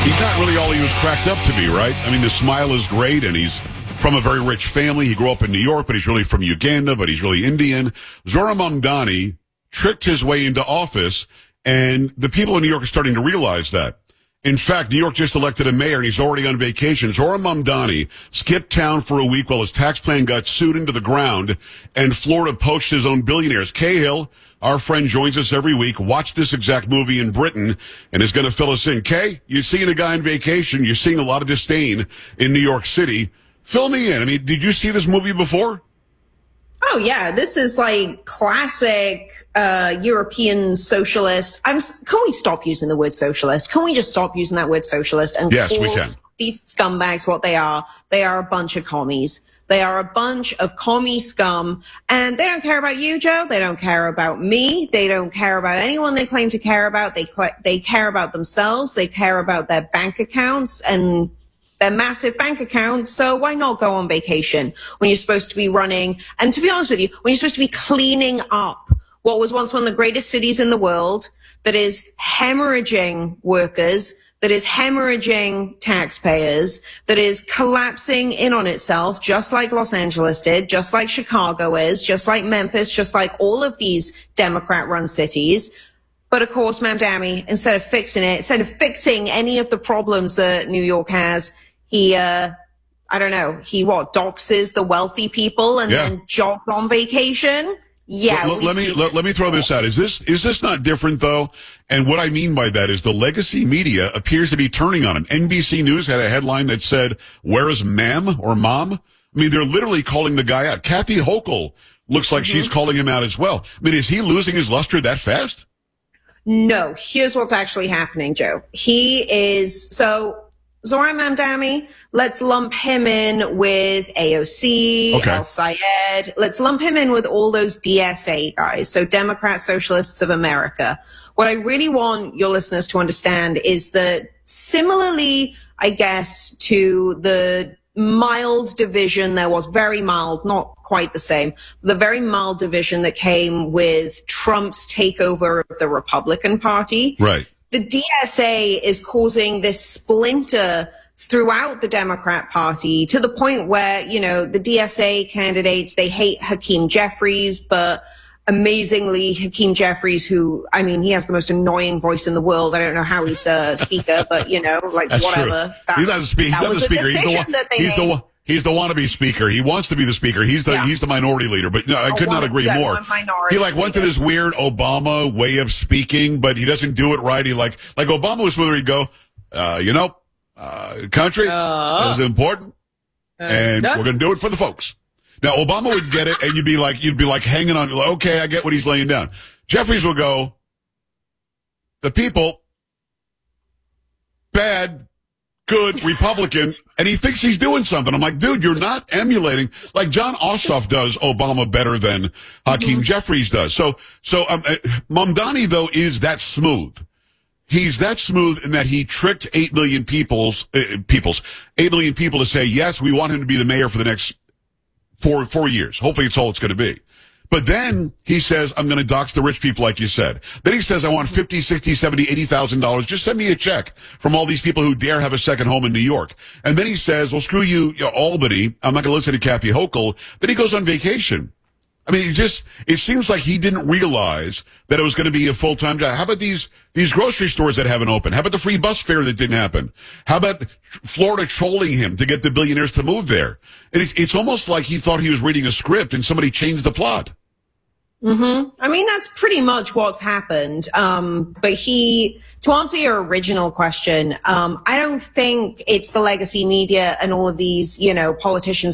He's not really all he was cracked up to be, right? I mean, the smile is great, and he's from a very rich family. He grew up in New York, but he's really from Uganda, but he's really Indian. Zohran Mamdani tricked his way into office, and the people in New York are starting to realize that. In fact, New York just elected a mayor, and he's already on vacation. Zohran Mamdani skipped town for a week while his tax plan got sued into the ground, and Florida poached his own billionaires. Cahill, our friend, joins us every week, watched this exact movie in Britain, and is going to fill us in. Kay, you're seeing a guy on vacation. You're seeing a lot of disdain in New York City. Fill me in. I mean, did you see this movie before? Oh, yeah. This is like classic European socialist. Can we stop using the word socialist? Can we just stop using that word socialist? And yes, we can. These scumbags, what they are a bunch of commies. They are a bunch of commie scum, and they don't care about you, Joe. They don't care about me. They don't care about anyone they claim to care about. They care about themselves. They care about their bank accounts and their massive bank accounts. So why not go on vacation when you're supposed to be running? And to be honest with you, when you're supposed to be cleaning up what was once one of the greatest cities in the world, that is hemorrhaging workers, that is hemorrhaging taxpayers, that is collapsing in on itself, just like Los Angeles did, just like Chicago is, just like Memphis, just like all of these Democrat-run cities. But of course, Mamdani, instead of fixing it, instead of fixing any of the problems that New York has, he, doxes the wealthy people and then jogs on vacation. Yeah. Let me throw this out. Is this not different though? And what I mean by that is the legacy media appears to be turning on him. NBC News had a headline that said, "Where is ma'am or mom?" I mean, they're literally calling the guy out. Kathy Hochul looks like she's calling him out as well. I mean, is he losing his luster that fast? No. Here's what's actually happening, Joe. Zohran Mamdani, let's lump him in with AOC, El Sayed. Let's lump him in with all those DSA guys, so Democrat Socialists of America. What I really want your listeners to understand is that similarly, I guess, to the mild division, there was very mild, not quite the same, the very mild division that came with Trump's takeover of the Republican Party. Right. The DSA is causing this splinter throughout the Democrat Party to the point where, the DSA candidates, they hate Hakeem Jeffries, but amazingly, Hakeem Jeffries, he has the most annoying voice in the world. I don't know how he's a speaker, but, That's whatever. He's not a speaker. He's the wannabe speaker. He wants to be the speaker. He's the minority leader. But no, I could not agree more. He went to this weird Obama way of speaking, but he doesn't do it right. He like Obama was where he'd go, country is important, and we're going to do it for the folks. Now Obama would get it, and you'd be like hanging on. Okay, I get what he's laying down. Jeffries will go, the people, bad, good Republican, and he thinks he's doing something. I'm like, dude, you're not emulating. Like John Ossoff does Obama better than Hakeem Jeffries does. So Mamdani, though, is that smooth. He's that smooth in that he tricked 8 million people to say, yes, we want him to be the mayor for the next four years. Hopefully it's all it's going to be. But then he says, I'm going to dox the rich people, like you said. Then he says, I want $50, $60, $70, $80,000. Just send me a check from all these people who dare have a second home in New York. And then he says, well, screw you, Albany. I'm not going to listen to Kathy Hochul. Then he goes on vacation. I mean, it seems like he didn't realize that it was going to be a full-time job. How about these grocery stores that haven't opened? How about the free bus fare that didn't happen? How about Florida trolling him to get the billionaires to move there? And it's almost like he thought he was reading a script and somebody changed the plot. I mean, that's pretty much what's happened. But to answer your original question, I don't think it's the legacy media and all of these, politicians